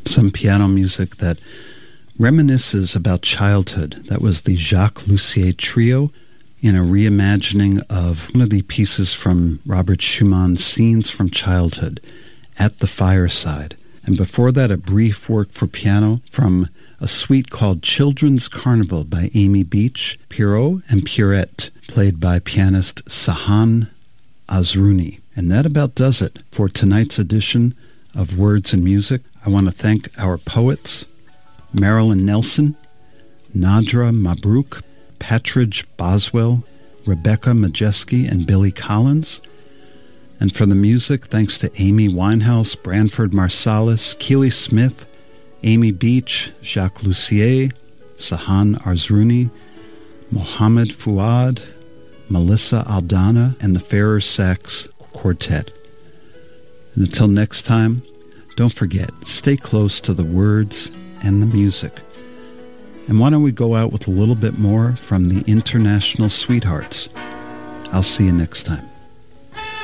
some piano music that reminisces about childhood. That was the Jacques Lussier Trio in a reimagining of one of the pieces from Robert Schumann's Scenes from Childhood, At the Fireside. And before that, a brief work for piano from a suite called Children's Carnival by Amy Beach, Pierrot and Pierrette, played by pianist Sahan Azrouni. And that about does it for tonight's edition of Words and Music. I want to thank our poets, Marilyn Nelson, Nadra Mabrouk, Patridge Boswell, Rebecca Majeski, and Billy Collins. And for the music, thanks to Amy Winehouse, Branford Marsalis, Keely Smith, Amy Beach, Jacques Lussier, Sahan Azrouni, Mohammed Fuad, Melissa Aldana, and the Fairer Sax Quartet. And until next time, don't forget, stay close to the words and the music. And why don't we go out with a little bit more from the International Sweethearts? I'll see you next time.